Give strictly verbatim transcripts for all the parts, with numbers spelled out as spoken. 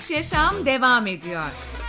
Genç Yaşam devam ediyor.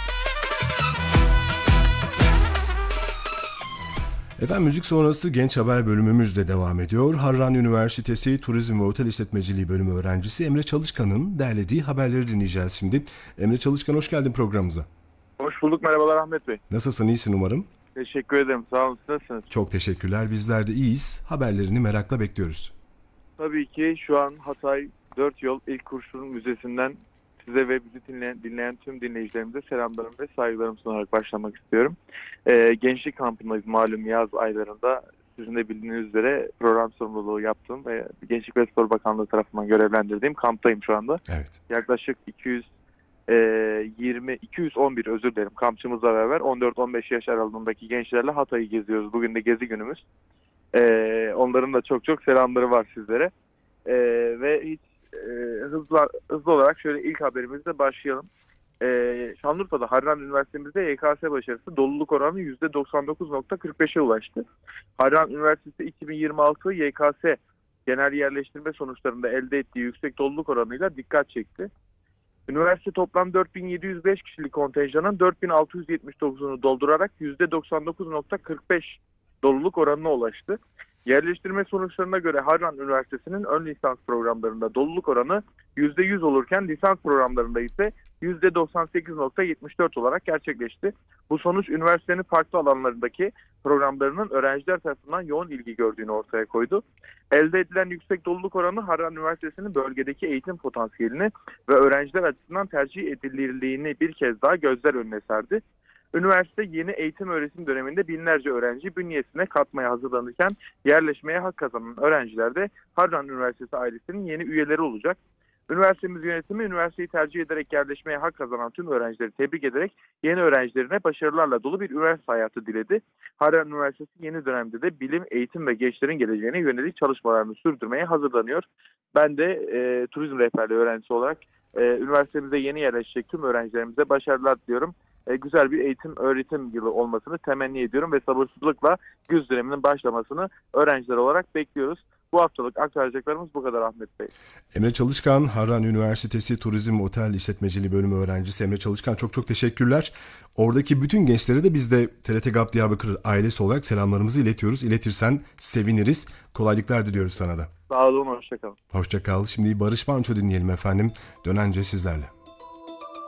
Efendim müzik sonrası Genç Haber bölümümüz de devam ediyor. Harran Üniversitesi Turizm ve Otel İşletmeciliği bölümü öğrencisi Emre Çalışkan'ın derlediği haberleri dinleyeceğiz şimdi. Emre Çalışkan, hoş geldin programımıza. Hoş bulduk, merhabalar Ahmet Bey. Nasılsın, iyisin umarım? Teşekkür ederim, sağ olun, nasılsınız? Çok teşekkürler, bizler de iyiyiz. Haberlerini merakla bekliyoruz. Tabii ki şu an Hatay Dört Yol İlk Kurşun Müzesi'nden size ve bizi dinleyen, dinleyen tüm dinleyicilerimize selamlarım ve saygılarımı sunarak başlamak istiyorum. Ee, gençlik kampındayız, malum yaz aylarında. Sizin de bildiğiniz üzere program sorumluluğu yaptığım ve Gençlik ve Spor Bakanlığı tarafından görevlendirdiğim kamptayım şu anda. Evet. Yaklaşık iki yüz yirmi iki yüz on bir özür dilerim kampçımızla beraber on dört on beş yaş aralığındaki gençlerle Hatay'ı geziyoruz. Bugün de gezi günümüz. Ee, onların da çok çok selamları var sizlere. Ee, ve hiç e, hızlı, hızlı olarak şöyle ilk haberimizle başlayalım. Ee, Şanlıurfa'da Harran Üniversitemizde Y K S başarısı doluluk oranı yüzde doksan dokuz nokta kırk beşe ulaştı. Harran Üniversitesi iki bin yirmi altı Y K S genel yerleştirme sonuçlarında elde ettiği yüksek doluluk oranıyla dikkat çekti. Üniversite toplam dört bin yedi yüz beş kişilik kontenjanın dört bin altı yüz yetmiş dokuzunu doldurarak yüzde doksan dokuz nokta kırk beş doluluk oranına ulaştı. Yerleştirme sonuçlarına göre Harran Üniversitesi'nin ön lisans programlarında doluluk oranı yüzde yüz olurken lisans programlarında ise yüzde doksan sekiz nokta yetmiş dört olarak gerçekleşti. Bu sonuç üniversitenin farklı alanlarındaki programlarının öğrenciler tarafından yoğun ilgi gördüğünü ortaya koydu. Elde edilen yüksek doluluk oranı Harran Üniversitesi'nin bölgedeki eğitim potansiyelini ve öğrenciler açısından tercih edilirliğini bir kez daha gözler önüne serdi. Üniversite yeni eğitim öğretim döneminde binlerce öğrenci bünyesine katmaya hazırlanırken yerleşmeye hak kazanan öğrenciler de Harran Üniversitesi ailesinin yeni üyeleri olacak. Üniversitemiz yönetimi üniversiteyi tercih ederek yerleşmeye hak kazanan tüm öğrencileri tebrik ederek yeni öğrencilerine başarılarla dolu bir üniversite hayatı diledi. Harran Üniversitesi yeni dönemde de bilim, eğitim ve gençlerin geleceğine yönelik çalışmalarını sürdürmeye hazırlanıyor. Ben de e, turizm rehberliği öğrencisi olarak e, üniversitemize yeni yerleşecek tüm öğrencilerimize başarılar diliyorum. E, güzel bir eğitim öğretim yılı olmasını temenni ediyorum ve sabırsızlıkla güz döneminin başlamasını öğrenciler olarak bekliyoruz. Bu haftalık aktaracaklarımız bu kadar Ahmet Bey. Emre Çalışkan, Harran Üniversitesi Turizm Otel İşletmeciliği bölümü öğrencisi Emre Çalışkan, çok çok teşekkürler. Oradaki bütün gençlere de biz de T R T GAP Diyarbakır ailesi olarak selamlarımızı iletiyoruz. İletirsen seviniriz. Kolaylıklar diliyoruz sana da. Sağ olun, hoşça kalın. Hoşça kal. Şimdi Barış Manço dinleyelim efendim. Dönence sizlerle.